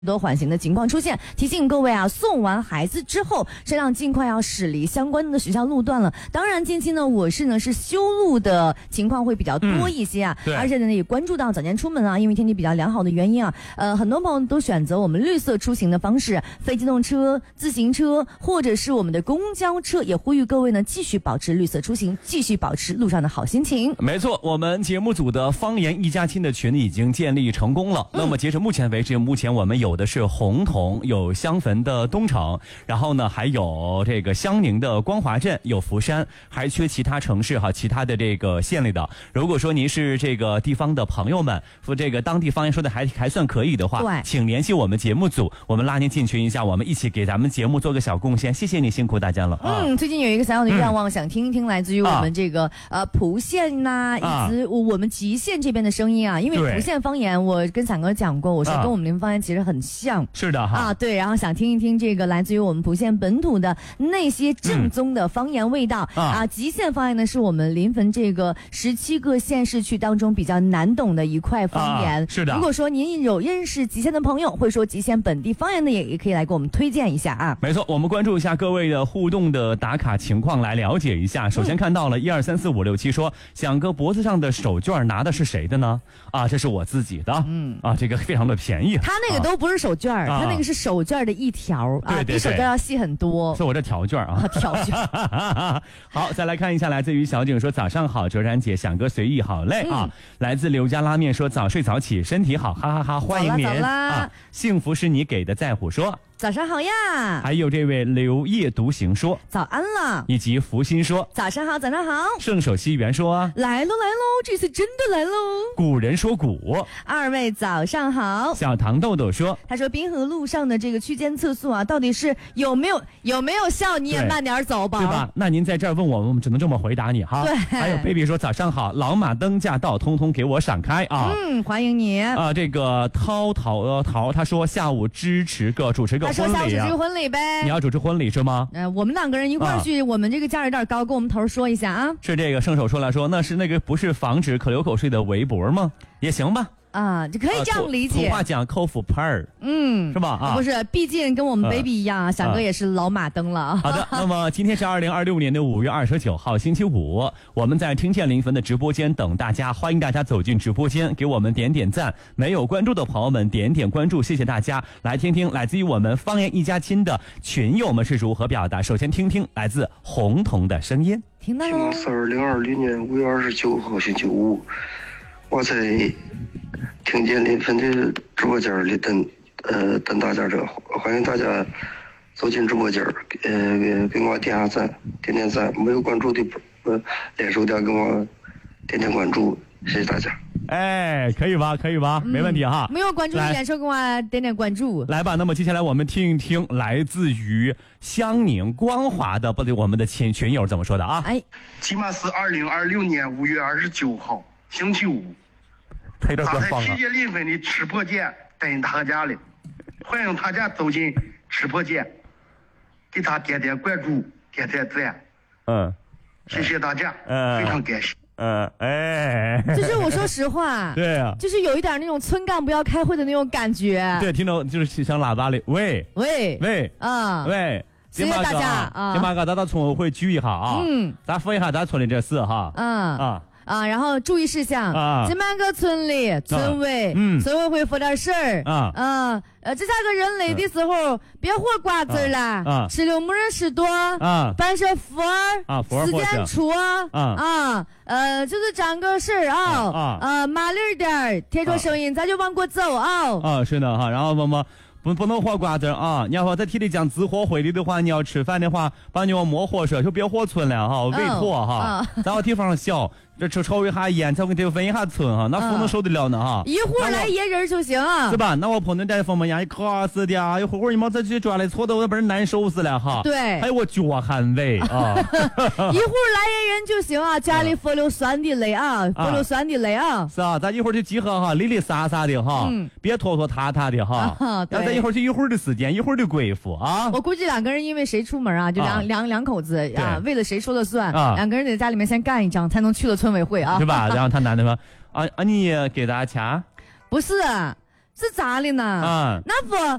多缓行的情况出现，提醒各位啊，送完孩子之后，车辆尽快要驶离相关的学校路段了。当然，近期呢，我市呢是修路的情况会比较多一些啊，而且呢也关注到早间出门啊，因为天气比较良好的原因啊，很多朋友都选择我们绿色出行的方式，非机动车、自行车或者是我们的公交车，也呼吁各位呢继续保持绿色出行，继续保持路上的好心情。 没错，我们节目组的方言一家亲的群已经建立成功了。那么截至目前为止，目前我们有的是洪洞，有襄汾的东城，然后呢还有这个襄宁的光华镇，有福山，还缺其他城市哈，其他的这个县里的。如果说您是这个地方的朋友们，说这个当地方言说的还算可以的话，请联系我们节目组，我们拉您进群一下，我们一起给咱们节目做个小贡献。谢谢你，辛苦大家了。 最近有一个小小的愿望，想听一听来自于我们这个蒲县呐，以及我们吉县这边的声音啊。因为蒲县方言，我跟伞哥讲过，我说跟我们临汾方言其实很像。 是的哈啊，对，然后想听一听这个来自于我们蒲县本土的那些正宗的方言味道吉县方言呢是我们临汾这个17个县市区当中比较难懂的一块方言。 是的， 如果说您有认识吉县的朋友，或者说吉县本地方言的也可以来给我们推荐一下啊。 没错，我们关注一下各位的互动的打卡情况，来了解一下。首先看到了1、2、3、4、5、6、7说，响哥脖子上的手绢拿的是谁的呢？啊，这是我自己的。这个非常的便宜。 他那个都不是手绢，他那个是手绢的一条对， 比手绢要细很多。 是我这条绢啊， 条绢。 好，再来看一下，来自于小景说早上好，哲然姐，响哥随意好嘞啊。来自刘家拉面说早睡早起，身体好，哈哈哈，欢迎您啊！幸福是你给的，在乎说。 早上好呀！ 还有这位刘业独行说早安了， 以及福星说早上好，早上好。 圣手西元说来喽来喽，这次真的来喽。 古人说古， 二位早上好。 小糖豆豆说， 他说滨河路上的这个区间测速啊，到底是有没有效？你也慢点走吧， 对吧？那您在这儿问我们只能这么回答你哈。 对。 还有 baby 说早上好，老马灯驾到，通通给我闪开啊！ 欢迎你啊！这个涛他说下午主持个婚礼啊。 他说下午主持婚礼呗。 你要主持婚礼是吗？ 我们2个人一块儿去，我们这个价有点高，跟我们头说一下啊。 是这个圣手说了说，那是那个不是防止可流口水的围脖吗？也行吧。 就可以这样理解。 土话讲口服盆儿，是吧？啊， 不是，毕竟跟我们 baby 一样，响哥也是老马灯了。 好的，那么今天是2026年的5月29号，星期五，我们在听见临汾的直播间等大家，欢迎大家走进直播间，给我们点点赞。没有关注的朋友们点点关注，谢谢大家。来听听来自于我们方言一家亲的群友们是如何表达。首先听听来自洪彤的声音。 听到喽。 是2020年5月29号星期五，我在听见临汾的直播间里等大家这，欢迎大家走进直播间，给我点下赞，点点赞。没有关注的连手点给我点点关注，谢谢大家。 哎，可以吧？可以吧？没问题哈。 没有关注的连手给我点点关注。 来吧，那么接下来我们听一听来自于襄宁光华的我们的群友怎么说的啊？ 今晚是2026年5月29号星期五。 他在听见临汾的直播间等大家了，欢迎大家走进直播间，给他点点关注，点点赞。谢谢大家，非常感谢。 就是我说实话， 对啊， 就是有一点那种村干部要开会的那种感觉。 对，听到就是像喇叭里，喂， 谢谢大家啊！ 今晚个咱到村委会聚一下啊，咱说一下咱村的这事哈， 然后注意事项今晚个村里村委会说点事儿这下个人累的时候别喝瓜子了吃溜木人士多办些福儿时间出就是长个事儿麻利点贴着声音咱就往过走是的哈，然后不能喝瓜子啊！你要说在体力讲直火会里的话，你要吃饭的话，把你往摸火说，就别活村了哈，胃妥哈。咱地方小，这抽一下烟，再给你分一下村哈，那风能受得了呢哈？ 一会儿来一人就行， 是吧？那我碰见这风么样，渴死的啊！一会儿你们再去抓来搓的，我把人难受死了哈。 对， 还有我脚汗味啊！ 一会儿来一人就行啊，家里佛流酸的嘞佛流酸的嘞是啊，咱一会儿就集合哈，里撒撒的哈，别拖拖沓沓的哈。一会儿就一会儿的时间，一会儿的功夫啊！ 我估计2个人因为谁出门就两口子为了谁说了算，2个人在家里面先干一仗，才能去了村委会是吧？然后他男的说你给他钱？ 不是， 是咋的呢？那不